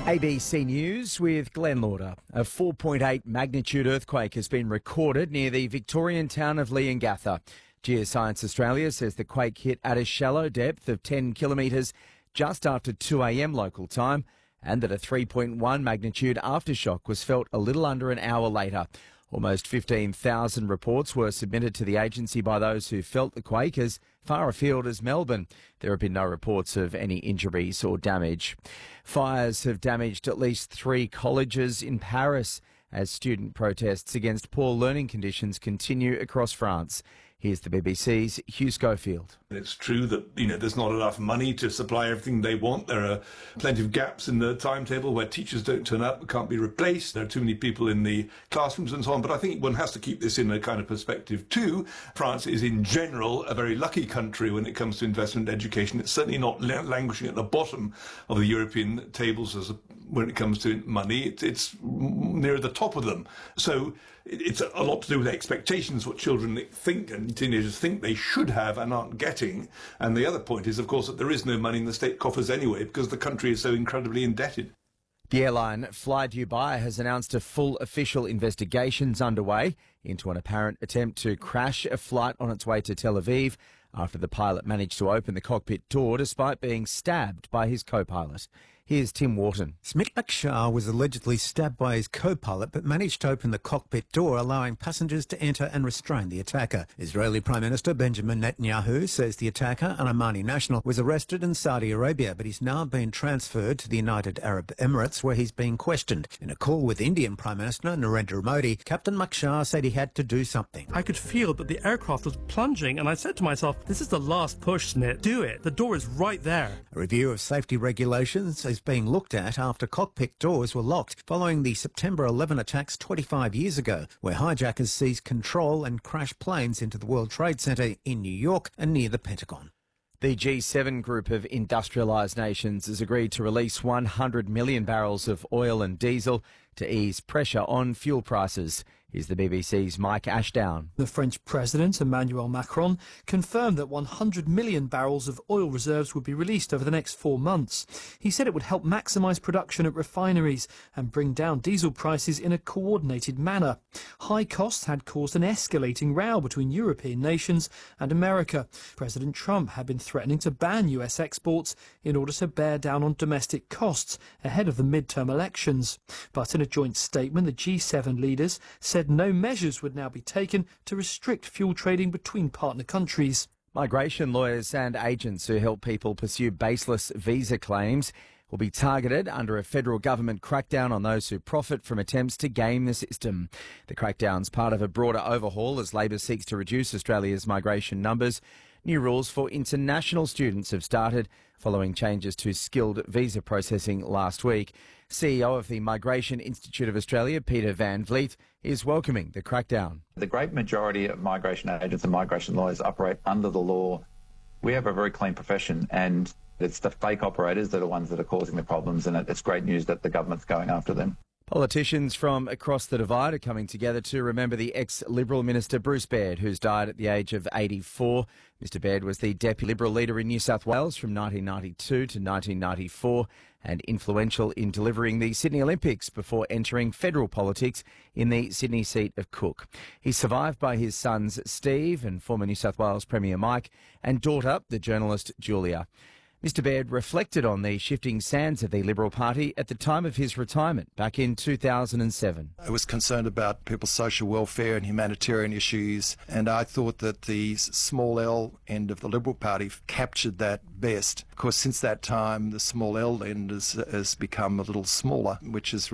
ABC News with Glenn Lauder. A 4.8 magnitude earthquake has been recorded near the Victorian town of Leongatha. Geoscience Australia says the quake hit at a shallow depth of 10 kilometres just after 2 a.m. local time, and that a 3.1 magnitude aftershock was felt a little under an hour later. Almost 15,000 reports were submitted to the agency by those who felt the quake as far afield as Melbourne. There have been no reports of any injuries or damage. Fires have damaged at least 3 colleges in Paris as student protests against poor learning conditions continue across France. Here's the BBC's Hugh Schofield. It's true that, there's not enough money to supply everything they want. There are plenty of gaps in the timetable where teachers don't turn up, can't be replaced. There are too many people in the classrooms and so on. But I think one has to keep this in a kind of perspective too. France is in general a very lucky country when it comes to investment in education. It's certainly not languishing at the bottom of the European tables when it comes to money. It's near the top of them. So it's a lot to do with expectations, what children think and teenagers think they should have and aren't getting. And the other point is, of course, that there is no money in the state coffers anyway because the country is so incredibly indebted. The airline Fly Dubai has announced a full official investigations underway into an apparent attempt to crash a flight on its way to Tel Aviv after the pilot managed to open the cockpit door despite being stabbed by his co-pilot. Here's Tim Wharton. Smit Lakshar was allegedly stabbed by his co-pilot but managed to open the cockpit door, allowing passengers to enter and restrain the attacker. Israeli Prime Minister Benjamin Netanyahu says the attacker, an Omani national, was arrested in Saudi Arabia but he's now been transferred to the United Arab Emirates where he's being questioned. In a call with Indian Prime Minister Narendra Modi, Captain Lakshar said he had to do something. I could feel that the aircraft was plunging and I said to myself, this is the last push, Smit. Do it. The door is right there. A review of safety regulations is being looked at after cockpit doors were locked following the September 11 attacks 25 years ago, where hijackers seized control and crashed planes into the World Trade Center in New York and near the Pentagon. The G7 group of industrialised nations has agreed to release 100 million barrels of oil and diesel to ease pressure on fuel prices. Here's the BBC's Mike Ashdown. The French President, Emmanuel Macron, confirmed that 100 million barrels of oil reserves would be released over the next 4 months. He said it would help maximise production at refineries and bring down diesel prices in a coordinated manner. High costs had caused an escalating row between European nations and America. President Trump had been threatening to ban US exports in order to bear down on domestic costs ahead of the midterm elections. But in a joint statement, the G7 leaders said no measures would now be taken to restrict fuel trading between partner countries. Migration lawyers and agents who help people pursue baseless visa claims will be targeted under a federal government crackdown on those who profit from attempts to game the system. The crackdown's part of a broader overhaul as Labor seeks to reduce Australia's migration numbers. New rules for international students have started following changes to skilled visa processing last week. CEO of the Migration Institute of Australia, Peter Van Vliet, is welcoming the crackdown. The great majority of migration agents and migration lawyers operate under the law. We have a very clean profession and it's the fake operators that are ones that are causing the problems, and it's great news that the government's going after them. Politicians from across the divide are coming together to remember the ex-Liberal Minister Bruce Baird, who's died at the age of 84. Mr Baird was the Deputy Liberal leader in New South Wales from 1992 to 1994 and influential in delivering the Sydney Olympics before entering federal politics in the Sydney seat of Cook. He's survived by his sons Steve and former New South Wales Premier Mike and daughter, the journalist Julia. Mr Baird reflected on the shifting sands of the Liberal Party at the time of his retirement back in 2007. I was concerned about people's social welfare and humanitarian issues, and I thought that the small L end of the Liberal Party captured that best. Of course, since that time, the small L end has become a little smaller, which is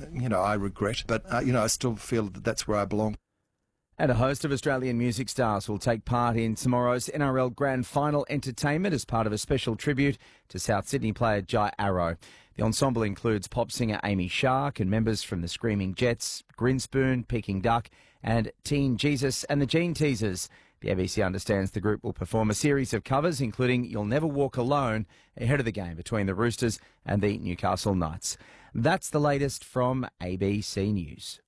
I regret, but I still feel that that's where I belong. And a host of Australian music stars will take part in tomorrow's NRL Grand Final entertainment as part of a special tribute to South Sydney player Jai Arrow. The ensemble includes pop singer Amy Shark and members from the Screaming Jets, Grinspoon, Peking Duck and Teen Jesus and the Gene Teasers. The ABC understands the group will perform a series of covers, including You'll Never Walk Alone, ahead of the game between the Roosters and the Newcastle Knights. That's the latest from ABC News.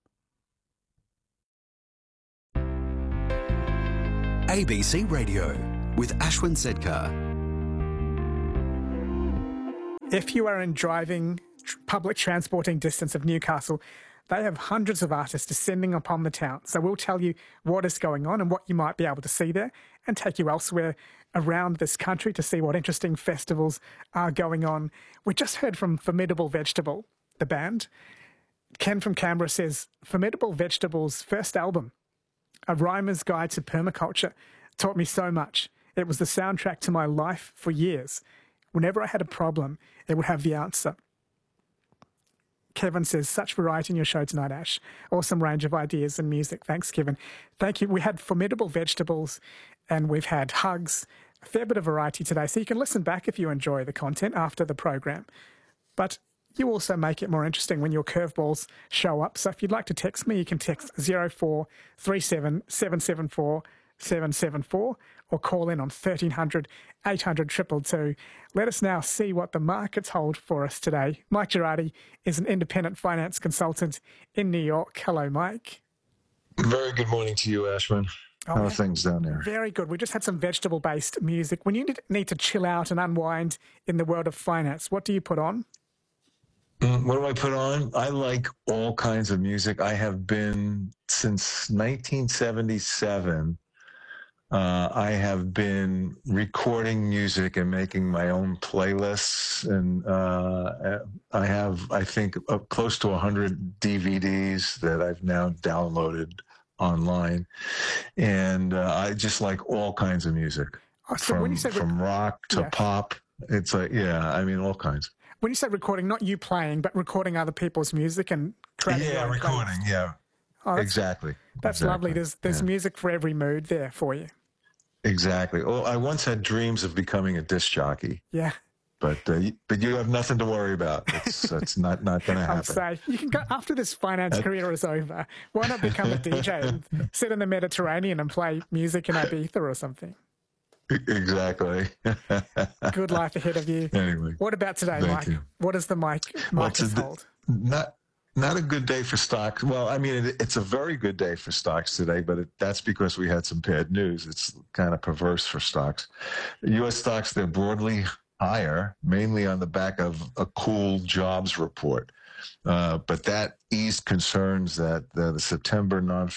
ABC Radio with Ashwin Sedkar. If you aren't driving, public transporting distance of Newcastle, they have hundreds of artists descending upon the town. So we'll tell you what is going on and what you might be able to see there, and take you elsewhere around this country to see what interesting festivals are going on. We just heard from Formidable Vegetable, the band. Ken from Canberra says, Formidable Vegetable's first album, A Rhymer's Guide to Permaculture, taught me so much. It was the soundtrack to my life for years. Whenever I had a problem, it would have the answer. Kevin says, such variety in your show tonight, Ash. Awesome range of ideas and music. Thanks, Kevin. Thank you. We had Formidable Vegetables and we've had Hugs. A fair bit of variety today. So you can listen back if you enjoy the content after the program. But you also make it more interesting when your curveballs show up. So if you'd like to text me, you can text 0437 774 774 or call in on 1300 800 222. Let us now see what the markets hold for us today. Mike Girardi is an independent finance consultant in New York. Hello, Mike. Very good morning to you, Ashwin. How are things down there? Very good. We just had some vegetable-based music. When you need to chill out and unwind in the world of finance, what do you put on? What do I put on? I like all kinds of music. I have been, since 1977, I have been recording music and making my own playlists. And I have, I think, close to 100 DVDs that I've now downloaded online. And I just like all kinds of music. So when you say from rock to pop. It's like, I mean, all kinds. When you say recording, not you playing, but recording other people's music and creating your own recording, playlist. Oh, exactly. That's lovely. There's music for every mood there for you. Exactly. Well, I once had dreams of becoming a disc jockey. Yeah. But you have nothing to worry about. It's not going to happen. I'm safe. You can go after this finance career is over. Why not become a DJ and sit in the Mediterranean and play music in Ibiza or something? Exactly. Good life ahead of you. Anyway. What about today, Mike? You. What does the markets hold? Not a good day for stocks. Well, I mean, it's a very good day for stocks today, but that's because we had some bad news. It's kind of perverse for stocks. U.S. stocks, they're broadly higher, mainly on the back of a cool jobs report. But that eased concerns that the September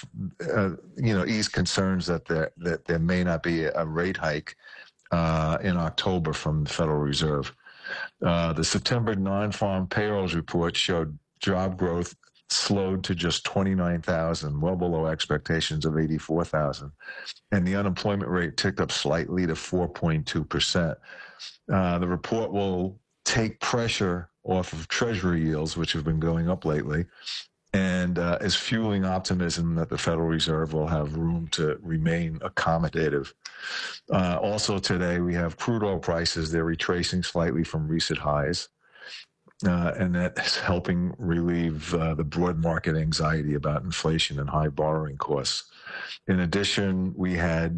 eased concerns that there may not be a rate hike in October from the Federal Reserve. The September non-farm payrolls report showed job growth slowed to just 29,000, well below expectations of 84,000, and the unemployment rate ticked up slightly to 4.2%. The report will take pressure off of Treasury yields, which have been going up lately, and is fueling optimism that the Federal Reserve will have room to remain accommodative. Also today, we have crude oil prices. They're retracing slightly from recent highs, and that's helping relieve the broad market anxiety about inflation and high borrowing costs. In addition, we had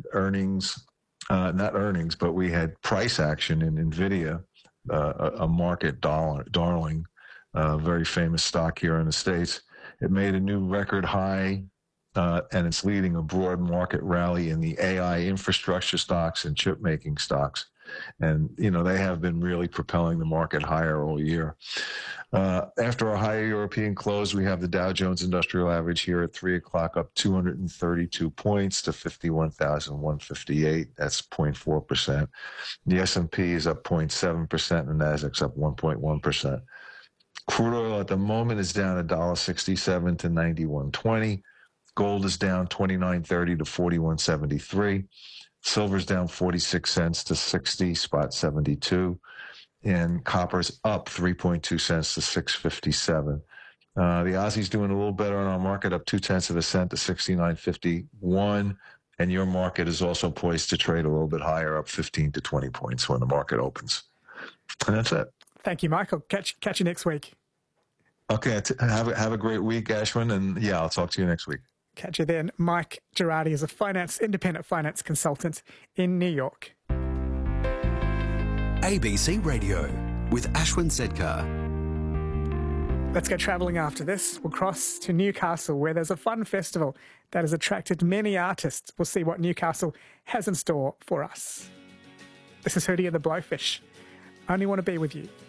but we had price action in NVIDIA, a market darling, very famous stock here in the States. It made a new record high, and it's leading a broad market rally in the AI infrastructure stocks and chip making stocks. And, they have been really propelling the market higher all year. After a higher European close, we have the Dow Jones Industrial Average here at 3 o'clock up 232 points to 51,158. That's 0.4%. The S&P is up 0.7% and Nasdaq's up 1.1%. Crude oil at the moment is down $1.67 to 91.20. Gold is down $29.30 to 41.73. Silver's down 46 cents to 60.72. And copper's up 3.2 cents to 6.57. The Aussie's doing a little better on our market, up 0.2 cents to 69.51. And your market is also poised to trade a little bit higher, up 15 to 20 points when the market opens. And that's it. Thank you, Michael. Catch you next week. Okay. Have a great week, Ashwin. And I'll talk to you next week. Catch you then. Mike Girardi is a independent finance consultant in New York. ABC Radio with Ashwin Sedkar. Let's go travelling after this. We'll cross to Newcastle, where there's a fun festival that has attracted many artists. We'll see what Newcastle has in store for us. This is Hootie and the Blowfish. I only want to be with you.